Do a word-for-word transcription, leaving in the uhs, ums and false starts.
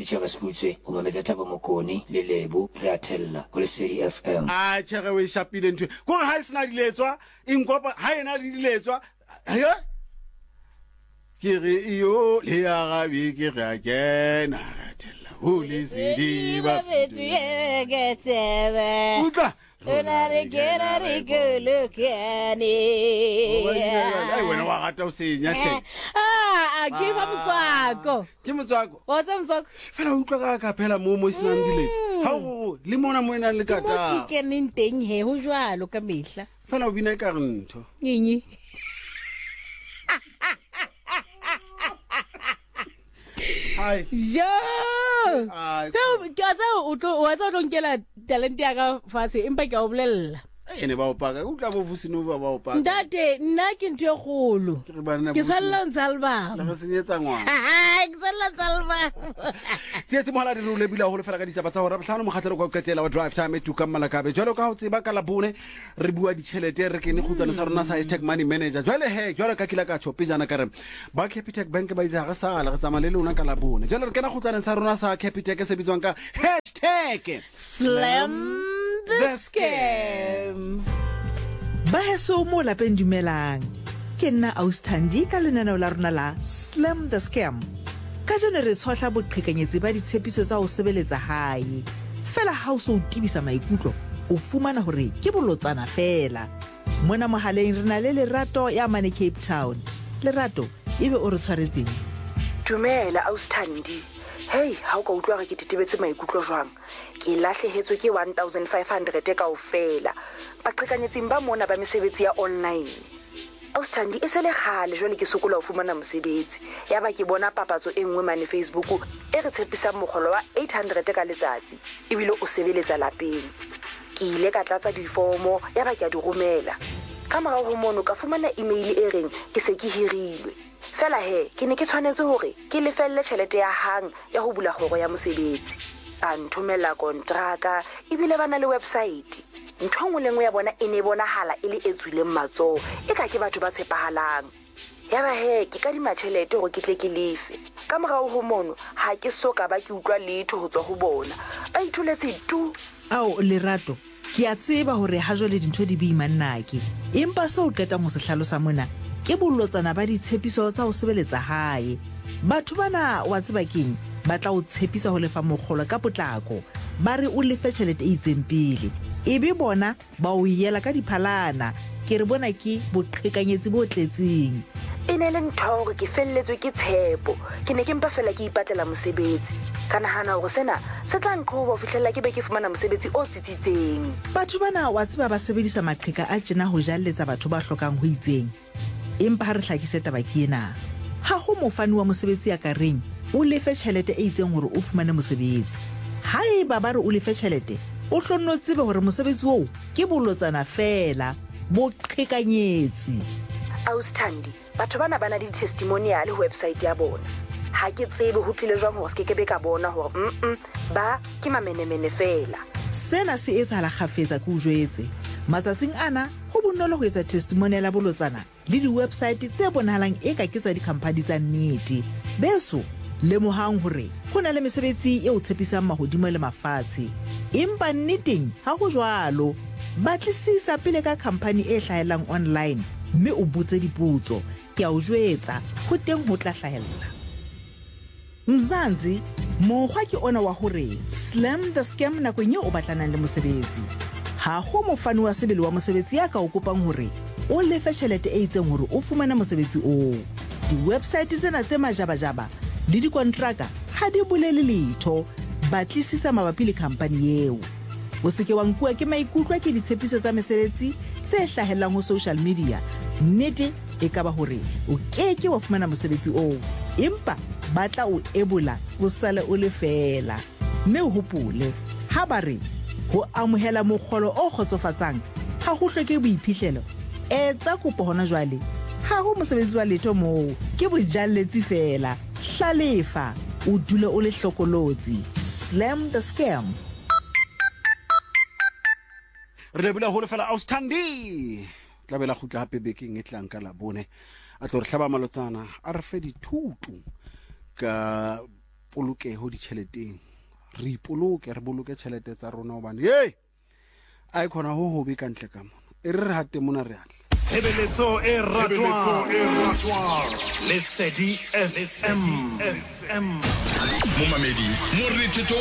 ke tšhega seputswe go mametsa Thabo Mokoni le Lebo re a thella go Lesedi F M. Ah, tšhega we shapile ntwe go re ha e sena diletswa inkopa ha ena le diletswa ayo ke re iyo le ya gabe ke ga kena ra thella go Lesedi ba ke tsebe utlwa Una re kena re kulukane. ai wena wa gata o senya hle Ah, ke ba motswako. ke motswako Wa tsa motswako? fela o utlwa ka ka phela mo mo senang diletswa ha o le mona mo ena le Mo kata ke keneng teng he ho jwalo ka mehla. fela o bina ka re ntho Nyenye. hai Jo! ai Ka ke tsa o tlo wa tsa o tlo nkela talent ya ka fase empa ke a o bolella. ene ba o paka o tla bo Vusinova ba o paka Ntate nna ke ntwe kgolo. ke re bana Ke salla ntsalba. la re senyetsa ngwana Ah, ke salla ntsalba. se se mohala di rule bila ho le fela ka ditaba tsa hore bohlano mokgatlelo ka qetela wa drive time tu ka malakabe jwalo ka ho tseba ka labone re bua ditšhelete re kene khutlana sa rona sa hashtag money manager jwale he jwalo ka kila ka chopi jana ka re ba Capitec Bank ba itsa ga sala re tsama le lona ka labone jwale re kena khutlana sa rona sa Capitec se bitswang ka hashtag Slam the scam. Ba heso mo lapeng dumelang. Ke nna Austhandi ka lenaneo la rona la Slam the Scam. Ka jone re tshwahla boqhekanyetsi ba ditshepiso tsa ho sebeletsa hae. Fela ha o so tibisa maikutlo, o fumana hore ke bolotsana fela. Mona mohaleng re na le Lerato ya mane Cape Town. Lerato, ebe o re tshwaretseng. Dumela Austhandi. Hey, ha o ka utlwa re ke titebetse maikutlo jwang. Ke lahlehetswe ke one thousand five hundred ka ofela. Baqhekanyetsing ba mona ba mesebetsi ya online. Austhandi e se le khale jwale ke sokola ho fumana mosebetsi. Ya ba ke bona papatso e nngwe mane Facebook e re tshepisang mogolo wa eight hundred ka letsatsi. Ebile o sebeletsa lapeng. Ke ile ka tlatsa difomo ya ba ke a di romela. Ka morao ho mono ka fumana email e reng ke se ke hirilwe. Fela he ke ne ke tshwanetse hore ke lefelle tšhelete ya hang ya ho bula kgoro ya mosebetsi. Ba nthomela kontraka ebile bana le website. Ntho ngwe lengwe ya bona e ne bonahala e le e tswileng matsoho e ka ke batho ba tshepahalang. Ya ba he ke ka di matšhelete hore ke tle ke lefe. Ka morao ho mono ha ke soka ba ke utlwa letho ho tswa ho bona. Ba ithuletse tu. Ao Lerato, ke a tseba hore ha jwale dintho di boimannake. Empa se o qetang ho se hlalosa mona ke bolotsana ba ditshepiso tsa ho sebeletsa hae. Batho bana wa tseba keng ba tla o tshepisa ho lefa mogolo ka potlako, ba re o lefe tšhelete e itseng pele, ebe bona ba o yela ka diphalana. Ke re bona ke boqhekanyetsi bo tletseng. E ne le ntho hore ke felletswe ke tshepo. Ke ne ke mpa fela ke ipatlela mosebetsi. Ka nahana hore sena se tla nqhoba ho fihlella ke be ke fumana mosebetsi o tsitsitseng. Batho bana wa tseba ba sebedisa maqheka a tjena ho jalletsa batho ba hlokang ho itseng. Empa ha re hlakise taba ke ena, ha ho mofani wa mosebetsi ya ka reng o lefe tjhelete e itseng hore o fumane mosebetsi. Haeba ba re o lefe tjhelete, o hlonno tsebe hore mosebetsi oo ke bolotsana fela, boqhekanyetsi. Austhandi, batho bana bana di testimonial ho website ya bona. Ha ke tsebe ho tlile jwang hore se ke be ka bona hore mm ba ke mamenemene fela. Sena se etsahala khafetsa ke o jwetse. Matsatsing ana ho bonolo ho etsa testimonial ya bolotsana le di-website tse bonahalang e ka ke tsa dikhampani tsa nnete. Beso lemohang hore ho na le mesebetsi e o tshepisang mahodimo le mafatshe. Empa nneteng ha ho jwalo. Batlisisa pele ka khampani e hlahelang online, mme o botse dipotso. Ke a o jwetsa ho teng ho tla hlahella. Mzansi, mokgwa ke ona wa hore Slam the Scam nakong eo o batlanang le mosebetsi. Ha ho mofani wa sebele wa mosebetsi ya ka o kopang hore o lefe tjhelete e itseng hore o fumane mosebetsi oo. Di-website tsena tse majabajaba le dikontraka ha di bolele letho. Batlisisa mabapi le khampani eo. O se ke wa nkuwa ke maikutlo ke ditshepiso tsa mesebetsi tse hlahellang ho social media. Nnete e ka ba hore o keke wa fumana mosebetsi oo, empa batla o ebola o sale o le fela. Mme o hopole ha ba re ho amohela mogolo o khotsofatsang ha ho hloke boiphihlelo, etsa kopo hona jwale. Ha ho mosebetsi wa letho moo, ke bojalletsi fela. Hlalefa o dule o le hlokolotsi. Slam the Scam. re lebile ho le fela Austhandi tla bela go tla hape bekeng e tlang ka labone a tlo re hlaba malotsana a re fe dithuto ka polokeho ditšheleteng re ipoloke re boloke tšhelete tsa rona gobane ye a e kgona ho hobe ka ntle ka mona e re re hate mona re atle Tshebeletso e ratwang Lesedi F M Momamedi Morethetho